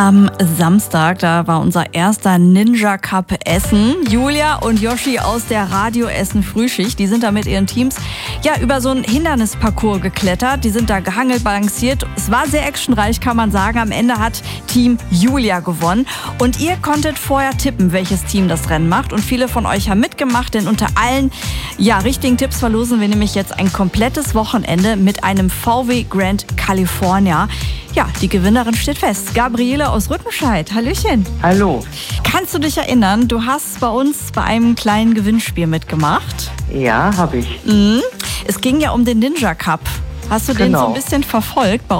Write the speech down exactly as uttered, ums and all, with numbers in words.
Am Samstag, da war unser erster Ninja Cup Essen. Julia und Yoshi aus der Radio Essen Frühschicht, die sind da mit ihren Teams ja über so einen Hindernisparcours geklettert. Die sind da gehangelt, balanciert. Es war sehr actionreich, kann man sagen. Am Ende hat Team Julia gewonnen. Und ihr konntet vorher tippen, welches Team das Rennen macht. Und viele von euch haben mitgemacht, denn unter allen ja, richtigen Tipps verlosen wir nämlich jetzt ein komplettes Wochenende mit einem V W Grand California. Ja, die Gewinnerin steht fest. Gabriele aus Rüttenscheid. Hallöchen. Hallo. Kannst du dich erinnern, du hast bei uns bei einem kleinen Gewinnspiel mitgemacht? Ja, habe ich. Mhm. Es ging ja um den Ninja Cup. Hast du den Genau. so ein bisschen verfolgt bei